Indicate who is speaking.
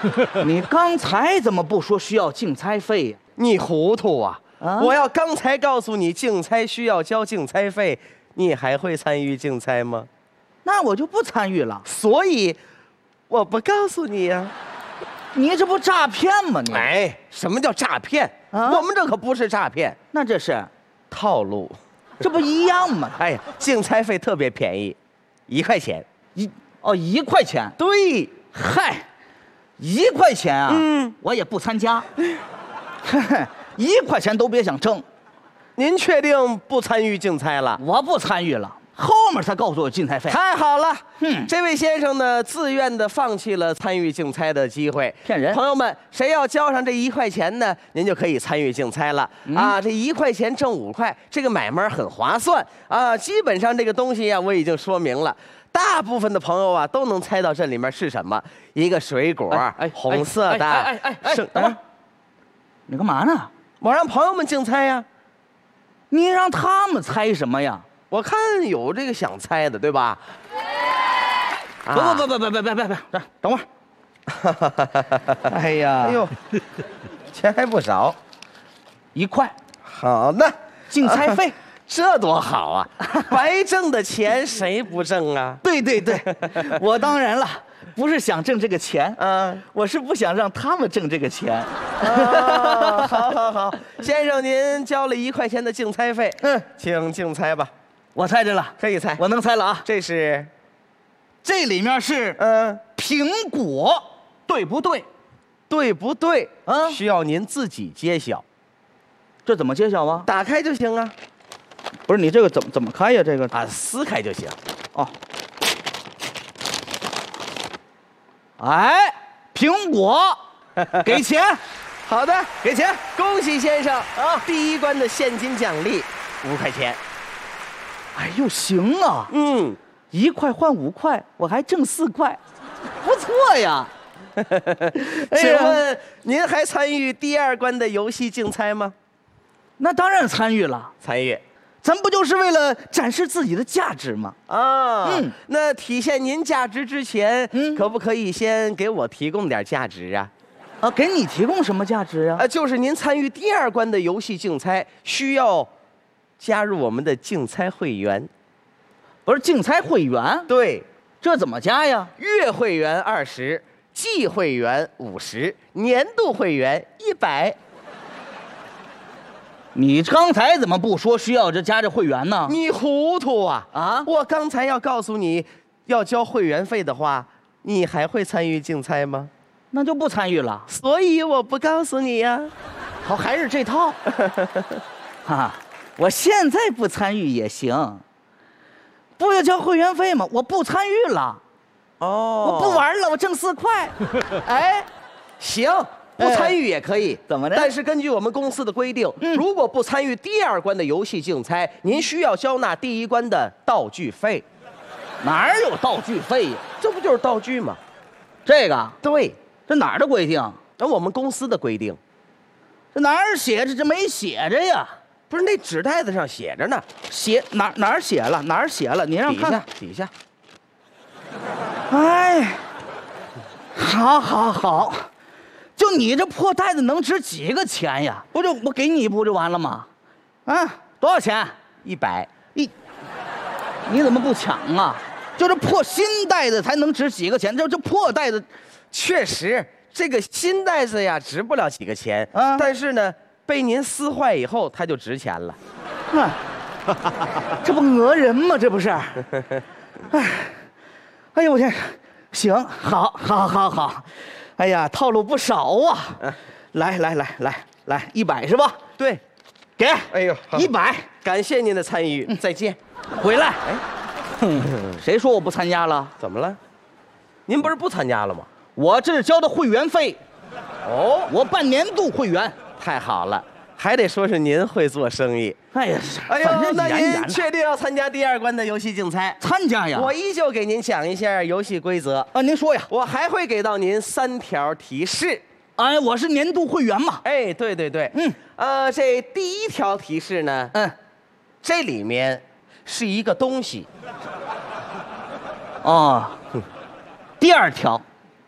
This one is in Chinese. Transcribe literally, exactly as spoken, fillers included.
Speaker 1: 你刚才怎么不说需要竞猜费呀？
Speaker 2: 你糊涂啊！
Speaker 1: 啊
Speaker 2: 我要刚才告诉你竞猜需要交竞猜费，你还会参与竞猜吗？
Speaker 1: 那我就不参与了。
Speaker 2: 所以，我不告诉你呀、
Speaker 1: 你这不诈骗吗？你
Speaker 2: 哎，什么叫诈骗？
Speaker 1: 啊
Speaker 2: 我们这可不是诈骗，
Speaker 1: 那这是，
Speaker 2: 套路。
Speaker 1: 这不一样吗？
Speaker 2: 哎呀，竞猜费特别便宜，一块钱。
Speaker 1: 一哦一块钱，
Speaker 2: 对，
Speaker 1: 嗨，一块钱啊，
Speaker 2: 嗯，
Speaker 1: 我也不参加，一块钱都别想挣，
Speaker 2: 您确定不参与竞猜了？
Speaker 1: 我不参与了。后面才告诉我竞猜费，
Speaker 2: 太好了，
Speaker 1: 嗯
Speaker 2: 这位先生呢，自愿的放弃了参与竞猜的机会。
Speaker 1: 骗人
Speaker 2: 朋友们，谁要交上这一块钱呢，您就可以参与竞猜了、
Speaker 1: 嗯
Speaker 2: 啊！这一块钱挣五块，这个买卖很划算啊！基本上这个东西呀、我已经说明了。大部分的朋友啊都能猜到这里面是什么，一个水果，
Speaker 1: 哎哎
Speaker 2: 红色的。
Speaker 1: 哎哎哎哎，
Speaker 2: 是
Speaker 1: 等会儿，你干嘛呢？
Speaker 2: 我让朋友们竞猜呀、
Speaker 1: 你让他们猜什么呀？
Speaker 2: 我看有这个想猜的，对吧？
Speaker 1: 不不不不不不不不不，等会儿。哎呀，
Speaker 2: 哎呦，钱还不少。
Speaker 1: 一块
Speaker 2: 好的，
Speaker 1: 竞猜费。
Speaker 2: 这多好啊！白挣的钱谁不挣啊？
Speaker 1: 对对对，我当然了，不是想挣这个钱，
Speaker 2: 嗯、
Speaker 1: 我是不想让他们挣这个钱。
Speaker 2: 啊，好好好，先生您交了一块钱的竞猜费，
Speaker 1: 嗯，
Speaker 2: 请竞猜吧，
Speaker 1: 我猜着了，
Speaker 2: 可以猜。
Speaker 1: 我能猜了啊，
Speaker 2: 这是，
Speaker 1: 这里面是
Speaker 2: 嗯、
Speaker 1: 苹果，对不对？
Speaker 2: 对不对？
Speaker 1: 嗯
Speaker 2: 需要您自己揭晓，
Speaker 1: 这怎么揭晓啊？
Speaker 2: 打开就行啊，
Speaker 1: 不是你这个怎么怎么开呀？这个
Speaker 2: 啊，撕开就行。
Speaker 1: 哦，哎，苹果，给钱，
Speaker 2: 好的，
Speaker 1: 给钱。
Speaker 2: 恭喜先生啊！第一关的现金奖励五块钱。
Speaker 1: 哎呦，行啊，
Speaker 2: 嗯，
Speaker 1: 一块换五块，我还挣四块，不错呀。哎呀，
Speaker 2: 请问您还参与第二关的游戏竞猜吗？
Speaker 1: 那当然参与了，
Speaker 2: 参与。
Speaker 1: 咱不就是为了展示自己的价值吗？
Speaker 2: 啊，
Speaker 1: 嗯
Speaker 2: 那体现您价值之前，
Speaker 1: 嗯
Speaker 2: 可不可以先给我提供点价值啊？
Speaker 1: 啊，给你提供什么价值啊？
Speaker 2: 呃，就是您参与第二关的游戏竞猜，需要加入我们的竞猜会员。
Speaker 1: 不是竞猜会员，
Speaker 2: 对，
Speaker 1: 这怎么加呀？
Speaker 2: 月会员二十，季会员五十，年度会员一百。
Speaker 1: 你刚才怎么不说需要这加这会员呢？
Speaker 2: 你糊涂啊！
Speaker 1: 啊
Speaker 2: 我刚才要告诉你，要交会员费的话，你还会参与竞猜吗？
Speaker 1: 那就不参与了。
Speaker 2: 所以我不告诉你呀、
Speaker 1: 好，还是这套。哈，我现在不参与也行。不要交会员费吗？我不参与了，
Speaker 2: 哦，
Speaker 1: 我不玩了，我挣四块。哎，
Speaker 2: 行，不参与也可以。
Speaker 1: 怎么的
Speaker 2: 但是根据我们公司的规定，
Speaker 1: 嗯
Speaker 2: 如果不参与第二关的游戏竞猜，您需要交纳第一关的道具费。
Speaker 1: 哪儿有道具费呀？
Speaker 2: 这不就是道具吗？
Speaker 1: 这个
Speaker 2: 对，
Speaker 1: 这哪儿的规定？
Speaker 2: 那我们公司的规定，
Speaker 1: 这哪儿写着？这没写着呀？
Speaker 2: 不是那纸袋子上写着呢，
Speaker 1: 写哪哪儿写了？哪儿写了？你让
Speaker 2: 底下
Speaker 1: 看看。
Speaker 2: 底下。
Speaker 1: 哎，好，好，好，就你这破袋子能值几个钱呀？不就我给你不就完了吗？啊，多少钱？
Speaker 2: 一百，
Speaker 1: 一，你怎么不抢啊？就这破新袋子才能值几个钱？这这破袋子，
Speaker 2: 确实这个新袋子呀值不了几个钱
Speaker 1: 啊
Speaker 2: 但是呢，被您撕坏以后，它就值钱了。
Speaker 1: 啊，这不讹人吗？这不是？哎，哎呦我天，行，好，好，好，好，哎呀，套路不少啊！来来来来来，一百是吧？
Speaker 2: 对，
Speaker 1: 给，
Speaker 2: 哎呦好
Speaker 1: 一百，
Speaker 2: 感谢您的参与，再见。
Speaker 1: 回来。哎，谁说我不参加了？
Speaker 2: 怎么了？您不是不参加了吗？
Speaker 1: 我这是交的会员费，
Speaker 2: 哦，
Speaker 1: 我办年度会员。
Speaker 2: 太好了，还得说是您会做生意。
Speaker 1: 哎呀，
Speaker 2: 哎呦，
Speaker 1: 反正
Speaker 2: 那
Speaker 1: 严严的
Speaker 2: 您确定要参加第二关的游戏竞猜？
Speaker 1: 参加呀？
Speaker 2: 我依旧给您讲一下游戏规则，
Speaker 1: 啊，您说呀？
Speaker 2: 我还会给到您三条提示。
Speaker 1: 哎，我是年度会员嘛。
Speaker 2: 哎，对对对，
Speaker 1: 嗯，
Speaker 2: 呃，这第一条提示呢，
Speaker 1: 嗯，
Speaker 2: 这里面是一个东西。
Speaker 1: 哦，第二条，